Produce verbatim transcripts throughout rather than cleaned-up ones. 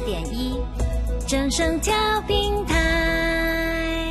点一，正声调频台。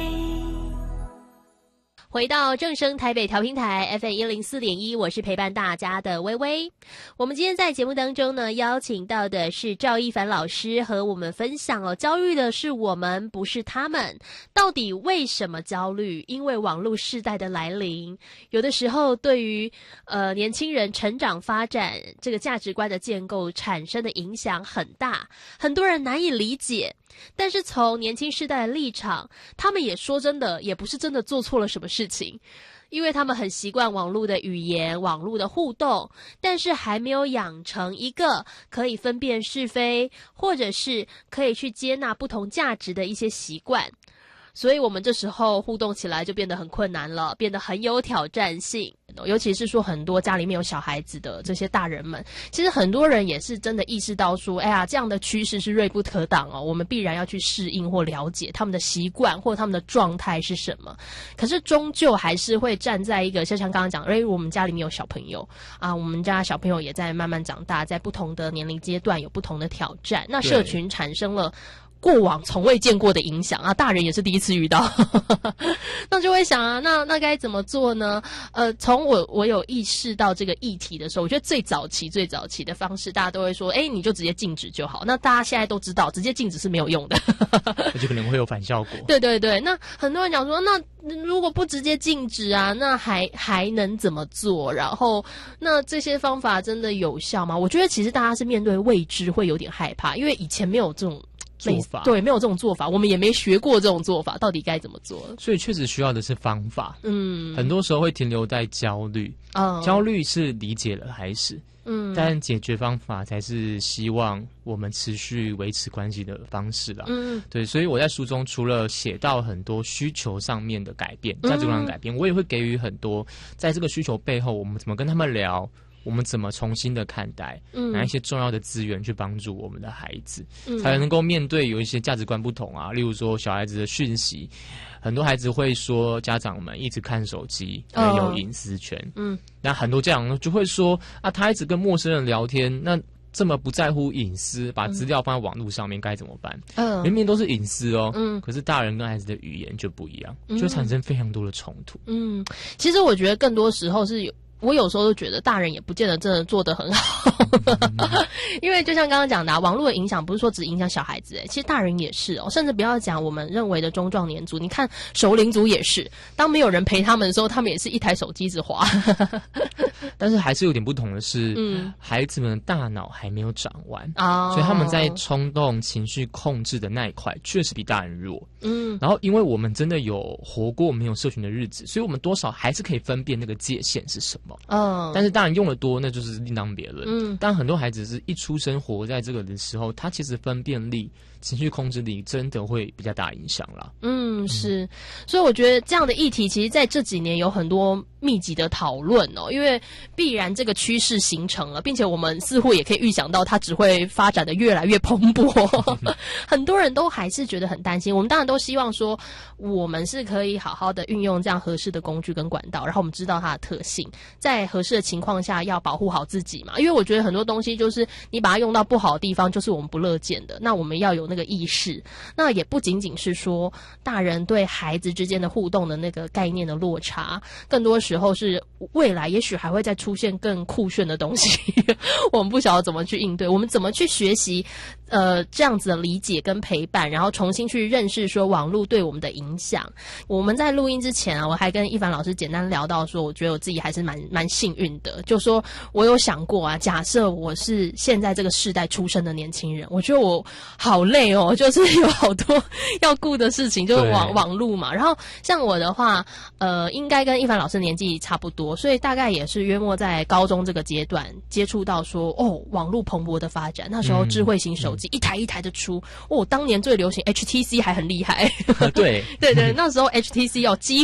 回到正声台北调频台 F M 一零四点一，我是陪伴大家的微微。我们今天在节目当中呢，邀请到的是赵一凡老师和我们分享哦，焦虑的是我们，不是他们。到底为什么焦虑？因为网络世代的来临，有的时候对于呃年轻人成长发展这个价值观的建构产生的影响很大，很多人难以理解。但是从年轻世代的立场，他们也说真的，也不是真的做错了什么事情，因为他们很习惯网络的语言、网络的互动，但是还没有养成一个可以分辨是非，或者是可以去接纳不同价值的一些习惯。所以我们这时候互动起来就变得很困难了，变得很有挑战性。尤其是说很多家里面有小孩子的这些大人们，其实很多人也是真的意识到说，哎呀，这样的趋势是锐不可挡哦，我们必然要去适应或了解他们的习惯或他们的状态是什么。可是终究还是会站在一个，就像刚刚讲，因为我们家里面有小朋友啊，我们家小朋友也在慢慢长大，在不同的年龄阶段有不同的挑战，那社群产生了过往从未见过的影响啊，大人也是第一次遇到那就会想啊，那那该怎么做呢？呃，从我我有意识到这个议题的时候，我觉得最早期最早期的方式，大家都会说，哎，你就直接禁止就好。那大家现在都知道，直接禁止是没有用的而且可能会有反效果。 对对对，那很多人讲说，那如果不直接禁止啊，那还还能怎么做？然后那这些方法真的有效吗？我觉得其实大家是面对未知会有点害怕，因为以前没有这种做法， 对，没有这种做法，我们也没学过这种做法，到底该怎么做？ 所以确实需要的是方法。嗯，很多时候会停留在焦虑。哦，焦虑是理解了开始，嗯，但解决方法才是希望我们持续维持关系的方式啦。嗯，对，所以我在书中除了写到很多需求上面的改变、价值观的改变，我也会给予很多在这个需求背后，我们怎么跟他们聊。我们怎么重新的看待，嗯，拿一些重要的资源去帮助我们的孩子，嗯，才能够面对有一些价值观不同啊，例如说小孩子的讯息，很多孩子会说家长们一直看手机，哦，有隐私权，嗯，那很多家长就会说啊，他一直跟陌生人聊天，那这么不在乎隐私，把资料放在网络上面该怎么办？嗯，明明都是隐私哦，嗯，可是大人跟孩子的语言就不一样，就会产生非常多的冲突。 嗯，其实我觉得更多时候是有。我有时候都觉得大人也不见得真的做得很好因为就像刚刚讲的，啊，网络的影响不是说只影响小孩子，欸，其实大人也是哦，甚至不要讲我们认为的中壮年族，你看熟龄族也是，当没有人陪他们的时候，他们也是一台手机子滑但是还是有点不同的是，嗯，孩子们的大脑还没有长完，哦，所以他们在冲动情绪控制的那一块确实比大人弱。嗯，然后因为我们真的有活过没有社群的日子，所以我们多少还是可以分辨那个界限是什么。嗯，但是当然用的多，那就是另当别论。嗯，但很多孩子是一出生活在这个的时候，他其实分辨力、情绪控制力真的会比较大影响啦。 嗯，是，所以我觉得这样的议题，其实在这几年有很多密集的讨论哦，因为必然这个趋势形成了，并且我们似乎也可以预想到它只会发展的越来越蓬勃。很多人都还是觉得很担心，我们当然都希望说，我们是可以好好的运用这样合适的工具跟管道，然后我们知道它的特性，在合适的情况下要保护好自己嘛。因为我觉得很多东西就是你把它用到不好的地方，就是我们不乐见的。那我们要有那个意识，那也不仅仅是说大人对孩子之间的互动的那个概念的落差，更多时候是未来也许还会再出现更酷炫的东西我们不晓得怎么去应对，我们怎么去学习呃这样子的理解跟陪伴，然后重新去认识说网络对我们的影响。我们在录音之前啊，我还跟一凡老师简单聊到说，我觉得我自己还是蛮蛮幸运的，就说我有想过啊，假设我是现在这个世代出生的年轻人，我觉得我好累哦，就是有好多要顾的事情，就是网网络嘛。然后像我的话，呃，应该跟一凡老师年纪差不多，所以大概也是约莫在高中这个阶段接触到说，哦，网络蓬勃的发展，那时候智慧型手机一台一台的出，哦，当年最流行 H T C 还很厉害， 对对对，那时候 H T C 哦，几